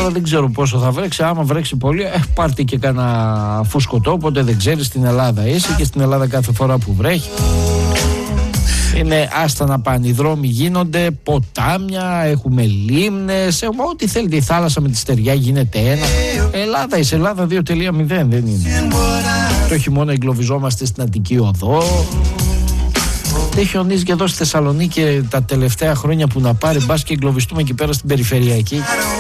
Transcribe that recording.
Τώρα δεν ξέρω πόσο θα βρέξει. Άμα βρέξει πολύ, πάρτε και κανένα φουσκωτό. Οπότε δεν ξέρεις, στην Ελλάδα είσαι και στην Ελλάδα κάθε φορά που βρέχει είναι άστα να πάνε. Οι δρόμοι γίνονται ποτάμια, έχουμε λίμνες, έχουμε ό,τι θέλετε. Η θάλασσα με τη στεριά γίνεται ένα. Ελλάδα, η Ελλάδα 2.0 δεν είναι. Το χειμώνα εγκλωβιζόμαστε στην Αττική Οδό. Δεν χιονίζει και εδώ στη Θεσσαλονίκη τα τελευταία χρόνια που να πάρει. Μπας και εγκλωβιστούμε εκεί πέρα στην περιφερειακή.